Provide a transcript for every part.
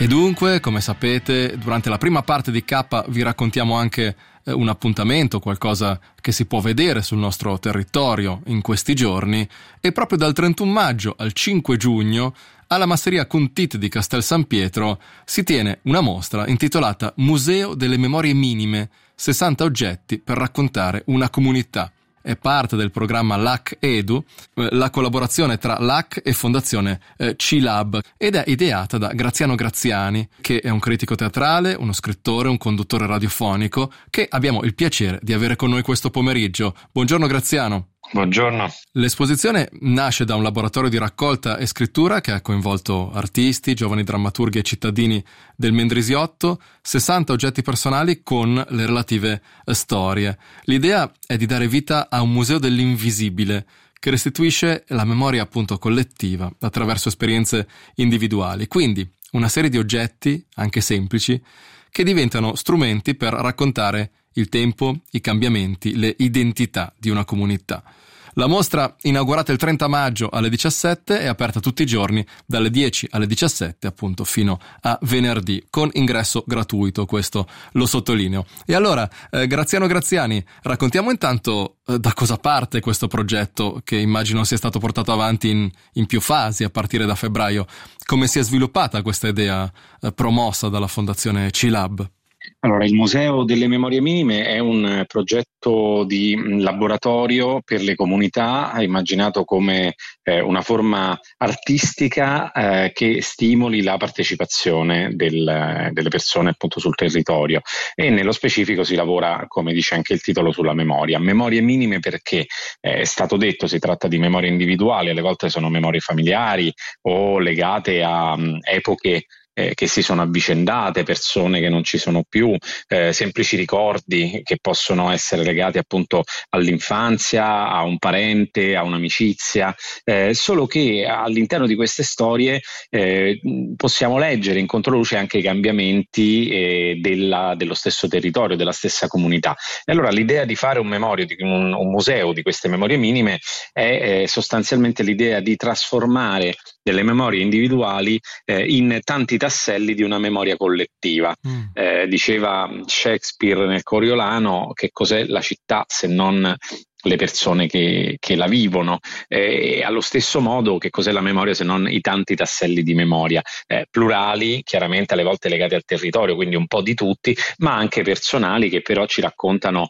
E dunque, come sapete, durante la prima parte di K vi raccontiamo anche un appuntamento, qualcosa che si può vedere sul nostro territorio in questi giorni, e proprio dal 31 maggio al 5 giugno alla Masseria Contit di Castel San Pietro si tiene una mostra intitolata Museo delle Memorie Minime, 60 oggetti per raccontare una comunità. È parte del programma LAC Edu, la collaborazione tra LAC e Fondazione C-Lab, ed è ideata da Graziano Graziani, che è un critico teatrale, uno scrittore, un conduttore radiofonico, che abbiamo il piacere di avere con noi questo pomeriggio. Buongiorno Graziano. Buongiorno. L'esposizione nasce da un laboratorio di raccolta e scrittura che ha coinvolto artisti, giovani drammaturghi e cittadini del Mendrisiotto, 60 oggetti personali con le relative storie. L'idea è di dare vita a un museo dell'invisibile che restituisce la memoria appunto collettiva attraverso esperienze individuali. Quindi una serie di oggetti, anche semplici, che diventano strumenti per raccontare il tempo, i cambiamenti, le identità di una comunità. La mostra, inaugurata il 30 maggio alle 17, è aperta tutti i giorni dalle 10 alle 17, appunto, fino a venerdì, con ingresso gratuito, questo lo sottolineo. E allora, Graziano Graziani, raccontiamo intanto da cosa parte questo progetto, che immagino sia stato portato avanti in più fasi a partire da febbraio. Come si è sviluppata questa idea promossa dalla Fondazione C-Lab? Allora, il Museo delle Memorie Minime è un progetto di laboratorio per le comunità, immaginato come una forma artistica che stimoli la partecipazione delle persone appunto sul territorio, e nello specifico si lavora, come dice anche il titolo, sulla memoria. Memorie minime perché è stato detto si tratta di memorie individuali, alle volte sono memorie familiari o legate a epoche che si sono avvicendate, persone che non ci sono più, semplici ricordi che possono essere legati appunto all'infanzia, a un parente, a un'amicizia, solo che all'interno di queste storie possiamo leggere in controluce anche i cambiamenti dello stesso territorio, della stessa comunità. E allora l'idea di fare un museo di queste memorie minime è sostanzialmente l'idea di trasformare delle memorie individuali in tanti tasselli di una memoria collettiva. Diceva Shakespeare nel Coriolano: che cos'è la città se non le persone che la vivono, e allo stesso modo che cos'è la memoria se non i tanti tasselli di memoria, plurali, chiaramente alle volte legati al territorio, quindi un po' di tutti, ma anche personali, che però ci raccontano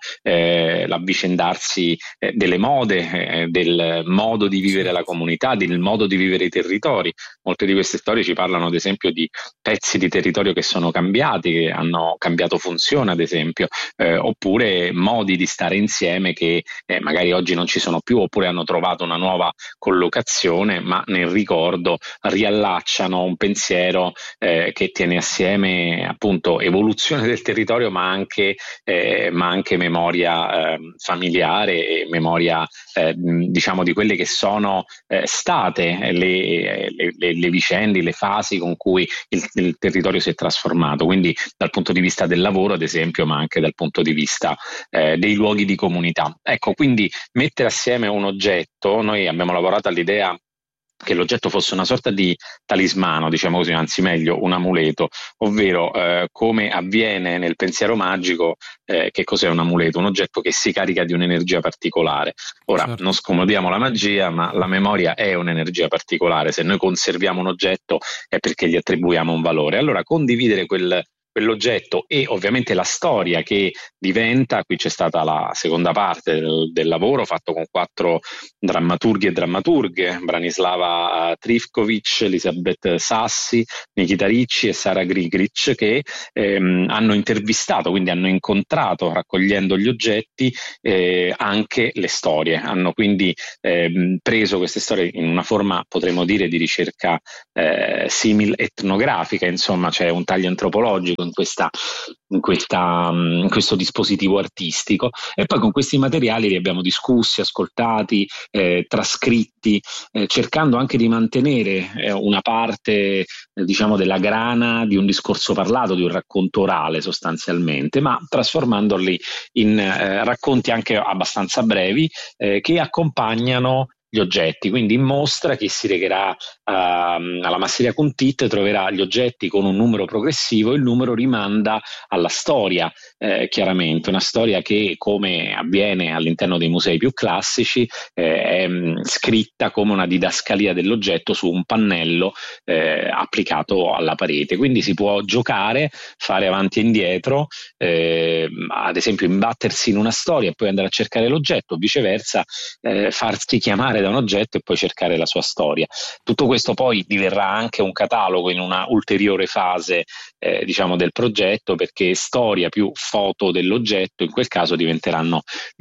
l'avvicendarsi delle mode, del modo di vivere la comunità, del modo di vivere i territori. Molte di queste storie ci parlano ad esempio di pezzi di territorio che sono cambiati, che hanno cambiato funzione ad esempio, oppure modi di stare insieme che magari oggi non ci sono più, oppure hanno trovato una nuova collocazione, ma nel ricordo riallacciano un pensiero che tiene assieme appunto evoluzione del territorio, ma anche memoria familiare e memoria diciamo di quelle che sono state le vicende, le fasi con cui il territorio si è trasformato, quindi dal punto di vista del lavoro ad esempio, ma anche dal punto di vista dei luoghi di comunità. Ecco, quindi mettere assieme un oggetto, noi abbiamo lavorato all'idea che l'oggetto fosse una sorta di talismano, diciamo così, anzi meglio un amuleto, ovvero come avviene nel pensiero magico, che cos'è un amuleto? Un oggetto che si carica di un'energia particolare. Ora, certo, non scomodiamo la magia, ma la memoria è un'energia particolare. Se noi conserviamo un oggetto è perché gli attribuiamo un valore. Allora, condividere quell'oggetto e ovviamente la storia che diventa, qui c'è stata la seconda parte del lavoro fatto con 4 drammaturghi e drammaturghe, Branislava Trifkovic, Elisabeth Sassi, Nikita Ricci e Sara Grigric, che hanno intervistato, quindi hanno incontrato, raccogliendo gli oggetti, anche le storie. Hanno quindi preso queste storie in una forma, potremmo dire, di ricerca simil etnografica, insomma c'è un taglio antropologico in questo dispositivo artistico, e poi con questi materiali li abbiamo discussi, ascoltati, trascritti, cercando anche di mantenere una parte diciamo della grana di un discorso parlato, di un racconto orale sostanzialmente, ma trasformandoli in racconti anche abbastanza brevi che accompagnano gli oggetti. Quindi in mostra chi si recherà alla Masseria Contit troverà gli oggetti con un numero progressivo, il numero rimanda alla storia, chiaramente, una storia che, come avviene all'interno dei musei più classici, è scritta come una didascalia dell'oggetto su un pannello applicato alla parete. Quindi si può giocare, fare avanti e indietro, ad esempio imbattersi in una storia e poi andare a cercare l'oggetto, viceversa farsi chiamare da un oggetto e poi cercare la sua storia. Tutto questo poi diverrà anche un catalogo in una ulteriore fase diciamo del progetto, perché storia più foto dell'oggetto in quel caso diventeranno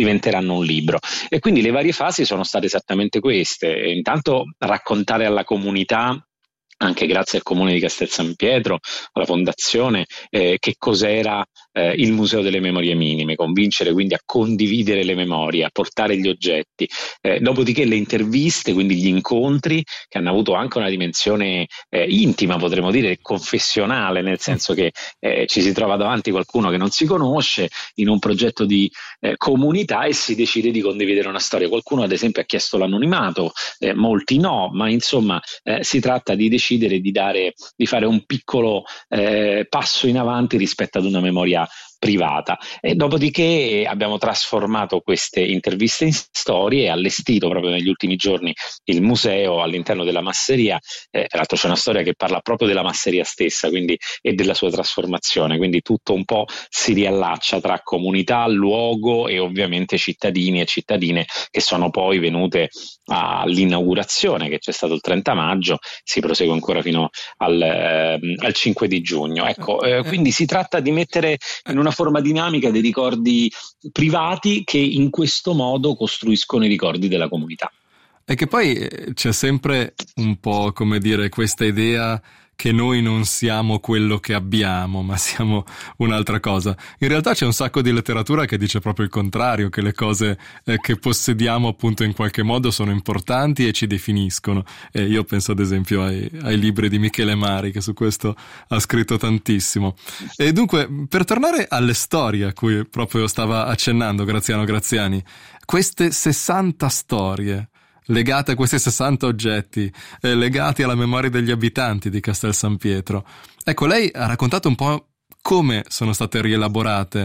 un libro. E quindi le varie fasi sono state esattamente queste: intanto raccontare alla comunità, anche grazie al Comune di Castel San Pietro, alla Fondazione, che cos'era il Museo delle Memorie Minime, convincere quindi a condividere le memorie, a portare gli oggetti. Dopodiché le interviste, quindi gli incontri, che hanno avuto anche una dimensione intima, potremmo dire, confessionale, nel senso che ci si trova davanti qualcuno che non si conosce in un progetto di comunità e si decide di condividere una storia. Qualcuno ad esempio ha chiesto l'anonimato, molti no, ma insomma si tratta di decidere di fare un piccolo passo in avanti rispetto ad una memoria privata. E dopodiché abbiamo trasformato queste interviste in storie e allestito proprio negli ultimi giorni il museo all'interno della masseria. Peraltro c'è una storia che parla proprio della masseria stessa, quindi, e della sua trasformazione, quindi tutto un po' si riallaccia tra comunità, luogo e ovviamente cittadini e cittadine che sono poi venute all'inaugurazione, che c'è stato il 30 maggio, si prosegue ancora fino al 5 di giugno. Ecco, quindi si tratta di mettere in una forma dinamica dei ricordi privati che in questo modo costruiscono i ricordi della comunità. E che poi c'è sempre un po', come dire, questa idea che noi non siamo quello che abbiamo, ma siamo un'altra cosa. In realtà c'è un sacco di letteratura che dice proprio il contrario, che le cose che possediamo appunto in qualche modo sono importanti e ci definiscono. E io penso ad esempio ai libri di Michele Mari, che su questo ha scritto tantissimo. E dunque, per tornare alle storie a cui proprio stava accennando Graziano Graziani, queste 60 storie legate a questi 60 oggetti, legati alla memoria degli abitanti di Castel San Pietro. Ecco, lei ha raccontato un po' come sono state rielaborate.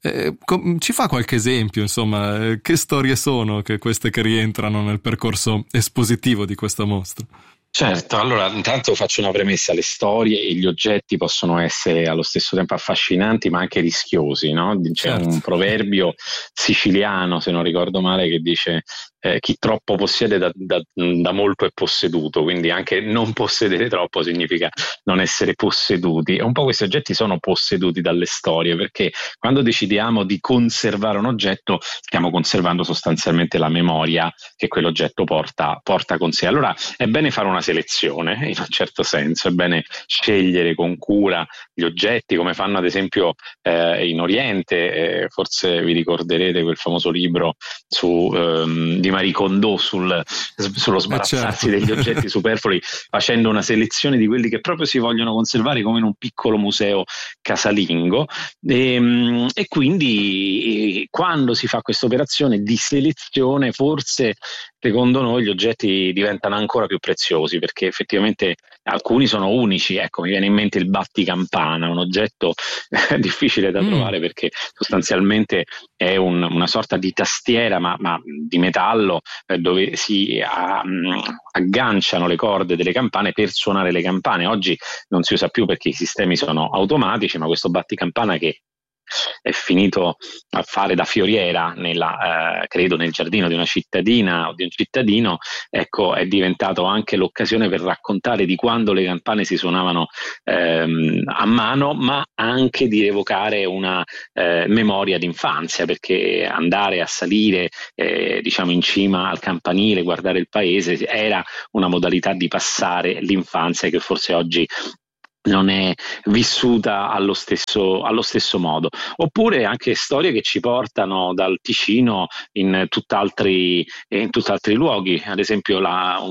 Ci fa qualche esempio, insomma, che storie sono queste che rientrano nel percorso espositivo di questa mostra? Certo, allora intanto faccio una premessa: le storie e gli oggetti possono essere allo stesso tempo affascinanti ma anche rischiosi, no? C'è un proverbio siciliano, se non ricordo male, che dice chi troppo possiede da molto è posseduto, quindi anche non possedere troppo significa non essere posseduti. E un po' questi oggetti sono posseduti dalle storie, perché quando decidiamo di conservare un oggetto stiamo conservando sostanzialmente la memoria che quell'oggetto porta con sé. Allora è bene fare una selezione, in un certo senso, è bene scegliere con cura gli oggetti, come fanno ad esempio in Oriente. Forse vi ricorderete quel famoso libro di Marie Kondo sullo sbarazzarsi degli oggetti superflui, facendo una selezione di quelli che proprio si vogliono conservare, come in un piccolo museo casalingo. E quindi quando si fa questa operazione di selezione, forse secondo noi gli oggetti diventano ancora più preziosi, perché effettivamente alcuni sono unici. Ecco, mi viene in mente il batticampana, un oggetto difficile da trovare, perché sostanzialmente è una sorta di tastiera ma di metallo, dove si agganciano le corde delle campane per suonare le campane. Oggi non si usa più perché i sistemi sono automatici, ma questo batticampana, che è finito a fare da fioriera credo nel giardino di una cittadina o di un cittadino, ecco, è diventato anche l'occasione per raccontare di quando le campane si suonavano a mano, ma anche di evocare una memoria d'infanzia, perché andare a salire diciamo in cima al campanile, guardare il paese, era una modalità di passare l'infanzia che forse oggi non è vissuta allo stesso modo. Oppure anche storie che ci portano dal Ticino in tutt'altri luoghi. Ad esempio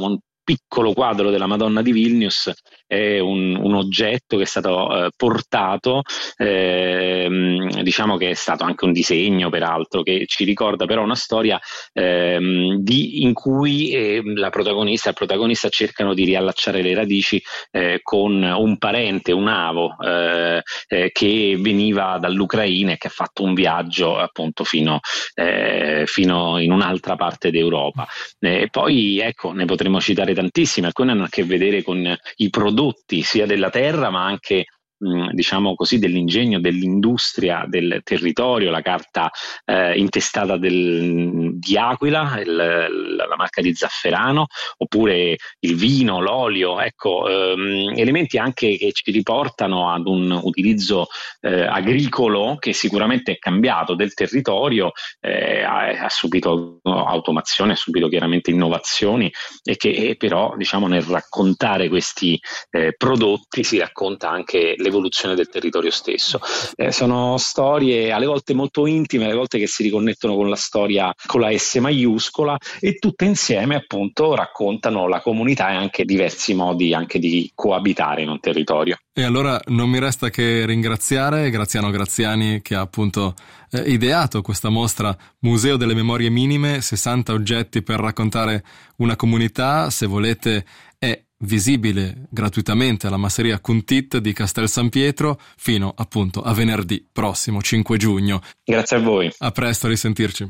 piccolo quadro della Madonna di Vilnius è un oggetto che è stato portato, diciamo che è stato anche un disegno peraltro, che ci ricorda però una storia in cui il protagonista cercano di riallacciare le radici con un parente, un avo che veniva dall'Ucraina e che ha fatto un viaggio appunto fino in un'altra parte d'Europa. E poi ecco, ne potremmo citare tantissime, alcune hanno a che vedere con i prodotti sia della terra ma anche diciamo così dell'ingegno, dell'industria del territorio, la carta intestata di Aquila, la marca di Zafferano, oppure il vino, l'olio, ecco, elementi anche che ci riportano ad un utilizzo agricolo che sicuramente è cambiato del territorio, ha subito automazione, ha subito chiaramente innovazioni e che però diciamo nel raccontare questi prodotti si racconta anche l'evoluzione del territorio stesso. Sono storie alle volte molto intime, alle volte che si riconnettono con la storia con la S maiuscola, e tutte insieme appunto raccontano la comunità e anche diversi modi anche di coabitare in un territorio. E allora non mi resta che ringraziare Graziano Graziani, che ha appunto ideato questa mostra Museo delle Memorie Minime, 60 oggetti per raccontare una comunità. Se volete è visibile gratuitamente alla Masseria Cuntit di Castel San Pietro fino appunto a venerdì prossimo 5 giugno. Grazie a voi. A presto, a risentirci.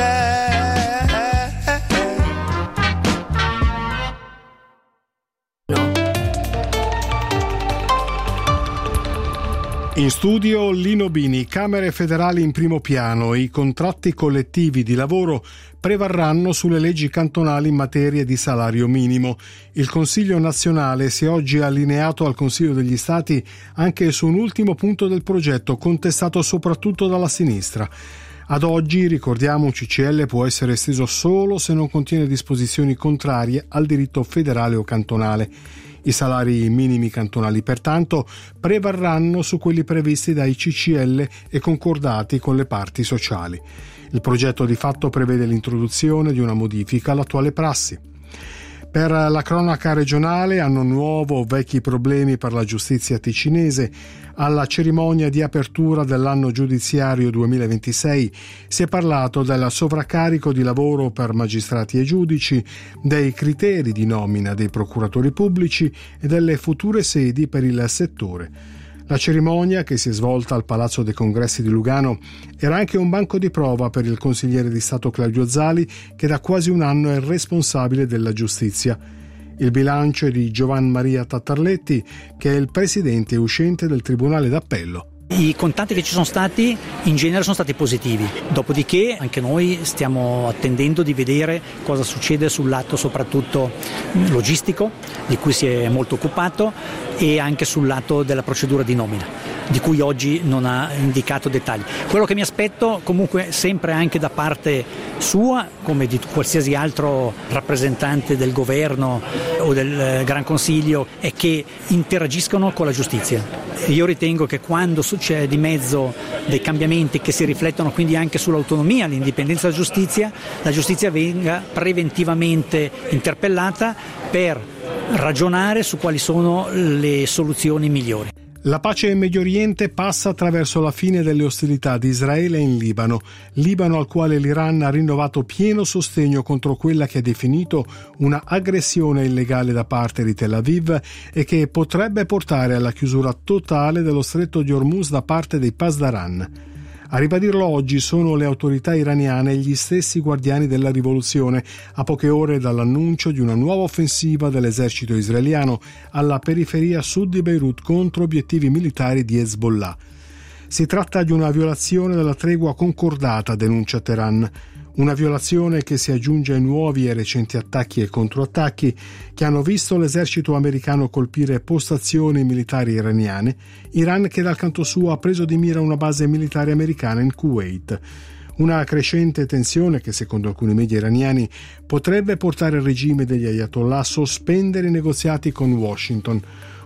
In studio Lino Bini. Camere federali in primo piano. I contratti collettivi di lavoro prevarranno sulle leggi cantonali in materia di salario minimo. Il Consiglio nazionale si è oggi allineato al Consiglio degli Stati anche su un ultimo punto del progetto, contestato soprattutto dalla sinistra. Ad oggi, ricordiamo, un CCL può essere esteso solo se non contiene disposizioni contrarie al diritto federale o cantonale. I salari minimi cantonali, pertanto, prevarranno su quelli previsti dai CCL e concordati con le parti sociali. Il progetto di fatto prevede l'introduzione di una modifica all'attuale prassi. Per la cronaca regionale, anno nuovo, vecchi problemi per la giustizia ticinese. Alla cerimonia di apertura dell'anno giudiziario 2026 si è parlato del sovraccarico di lavoro per magistrati e giudici, dei criteri di nomina dei procuratori pubblici e delle future sedi per il settore. La cerimonia, che si è svolta al Palazzo dei Congressi di Lugano, era anche un banco di prova per il consigliere di Stato Claudio Zali, che da quasi un anno è responsabile della giustizia. Il bilancio è di Giovan Maria Tattarletti, che è il presidente uscente del Tribunale d'Appello. I contatti che ci sono stati in genere sono stati positivi, dopodiché anche noi stiamo attendendo di vedere cosa succede sul lato soprattutto logistico, di cui si è molto occupato, e anche sul lato della procedura di nomina, di cui oggi non ha indicato dettagli. Quello che mi aspetto comunque sempre anche da parte sua, come di qualsiasi altro rappresentante del governo o del Gran Consiglio, è che interagiscono con la giustizia. Io ritengo che quando c'è di mezzo dei cambiamenti che si riflettono quindi anche sull'autonomia, l'indipendenza della giustizia, la giustizia venga preventivamente interpellata per ragionare su quali sono le soluzioni migliori. La pace in Medio Oriente passa attraverso la fine delle ostilità di Israele in Libano al quale l'Iran ha rinnovato pieno sostegno contro quella che ha definito una aggressione illegale da parte di Tel Aviv e che potrebbe portare alla chiusura totale dello stretto di Hormuz da parte dei Pasdaran. A ribadirlo oggi sono le autorità iraniane e gli stessi guardiani della rivoluzione, a poche ore dall'annuncio di una nuova offensiva dell'esercito israeliano alla periferia sud di Beirut contro obiettivi militari di Hezbollah. Si tratta di una violazione della tregua concordata, denuncia Teheran. Una violazione che si aggiunge ai nuovi e recenti attacchi e controattacchi che hanno visto l'esercito americano colpire postazioni militari iraniane, Iran che dal canto suo ha preso di mira una base militare americana in Kuwait. Una crescente tensione che, secondo alcuni media iraniani, potrebbe portare il regime degli Ayatollah a sospendere i negoziati con Washington.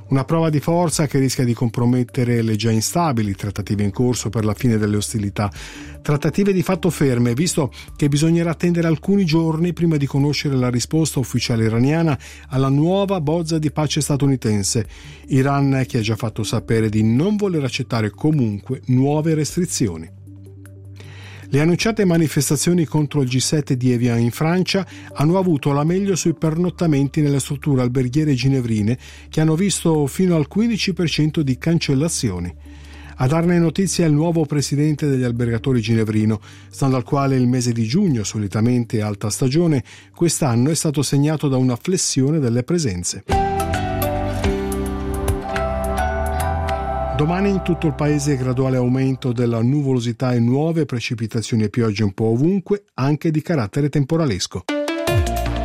Una prova di forza che rischia di compromettere le già instabili trattative in corso per la fine delle ostilità. Trattative di fatto ferme, visto che bisognerà attendere alcuni giorni prima di conoscere la risposta ufficiale iraniana alla nuova bozza di pace statunitense. Iran che ha già fatto sapere di non voler accettare comunque nuove restrizioni. Le annunciate manifestazioni contro il G7 di Evian in Francia hanno avuto la meglio sui pernottamenti nelle strutture alberghiere ginevrine, che hanno visto fino al 15% di cancellazioni. A darne notizia è il nuovo presidente degli albergatori ginevrino, stando al quale il mese di giugno, solitamente alta stagione, quest'anno è stato segnato da una flessione delle presenze. Domani in tutto il paese graduale aumento della nuvolosità e nuove precipitazioni e piogge un po' ovunque, anche di carattere temporalesco.